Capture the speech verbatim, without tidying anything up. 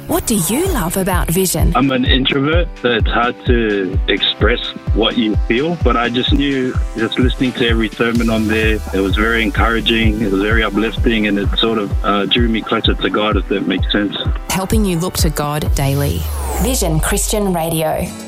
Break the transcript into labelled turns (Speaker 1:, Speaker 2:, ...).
Speaker 1: What do you love about Vision?
Speaker 2: I'm an introvert, so it's hard to express what you feel, but I just knew, just listening to every sermon on there, it was very encouraging, it was very uplifting, and it sort of uh, drew me closer to God, if that makes sense.
Speaker 1: Helping you look to God daily. Vision Christian Radio.